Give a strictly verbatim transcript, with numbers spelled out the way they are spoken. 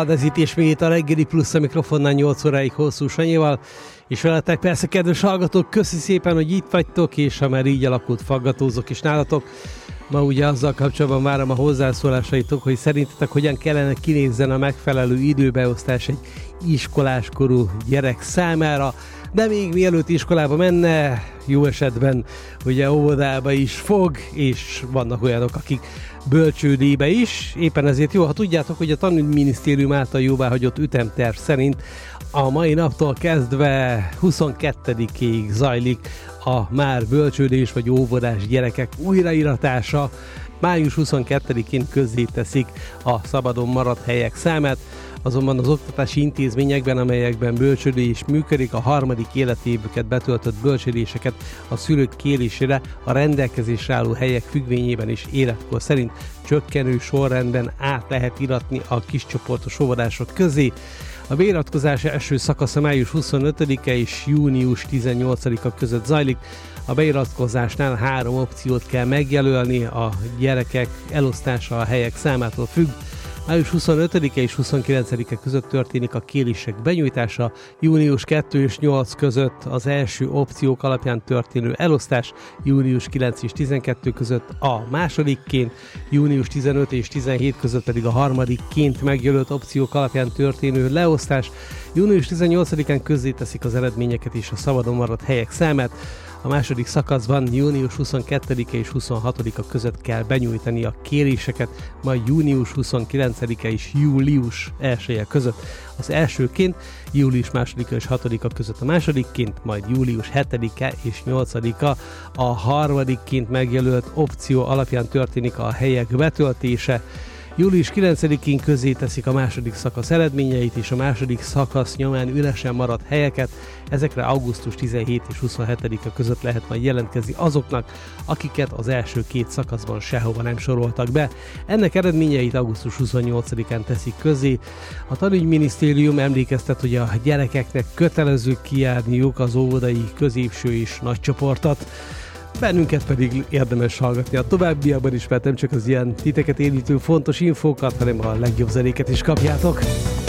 szakad, ez itt ismét a reggeli plusz a mikrofonnál nyolc óráig Hosszú Sanyival, és veletek persze, kedves hallgatók, köszi szépen, hogy itt vagytok, és ha már így alakult, faggatózok is nálatok. Ma ugye azzal kapcsolatban várom a hozzászólásaitok, hogy szerintetek hogyan kellene kinézzen a megfelelő időbeosztás egy iskoláskorú gyerek számára, de még mielőtt iskolába menne, jó esetben ugye óvodába is fog, és vannak olyanok, akik bölcsődébe is. Éppen ezért jó, ha tudjátok, hogy a Tanügyminisztérium által jóváhagyott ütemterv szerint a mai naptól kezdve huszonkettedikéig zajlik a már bölcsődés vagy óvodás gyerekek újrairatása. május huszonkettedikén közzéteszik a szabadon maradt helyek számát, azonban az oktatási intézményekben, amelyekben bölcsődés működik, a harmadik életévüket betöltött bölcsődéseket a szülők kérésére a rendelkezésre álló helyek függvényében és életkor szerint csökkenő sorrendben át lehet iratni a kiscsoportos óvodások közé. A beiratkozás első szakasza május huszonötödike és június tizennyolcadika között zajlik. A beiratkozásnál három opciót kell megjelölni, a gyerekek elosztása a helyek számától függ. május huszonötödike és huszonkilencedike között történik a kérések benyújtása, június kettő és nyolc között az első opciók alapján történő elosztás, június kilenc és tizenkettő között a másodikként, június tizenöt és tizenhét között pedig a harmadikként megjelölt opciók alapján történő leosztás, június tizennyolcadikán közzéteszik az eredményeket és a szabadon maradt helyek számát. A második szakaszban június huszonkettedike és huszonhatodika között kell benyújtani a kéréseket, majd június huszonkilencedike és július elsője között az elsőként, július másodika és hatodika között a másodikként, majd július hetedike és nyolcadika a harmadikként megjelölt opció alapján történik a helyek betöltése. július kilencedikén közzéteszik a második szakasz eredményeit és a második szakasz nyomán üresen maradt helyeket. Ezekre augusztus tizenhetedike és huszonhetedike között lehet majd jelentkezni azoknak, akiket az első két szakaszban sehova nem soroltak be. Ennek eredményeit augusztus huszonnyolcadikán teszik közzé. A Tanügyminisztérium emlékeztet, hogy a gyerekeknek kötelező kijárniuk az óvodai, középső és nagycsoportot. Bennünket pedig érdemes hallgatni a továbbiakban is, mert nem csak az ilyen titeket érintő fontos infókat, hanem a legjobb zenéket is kapjátok.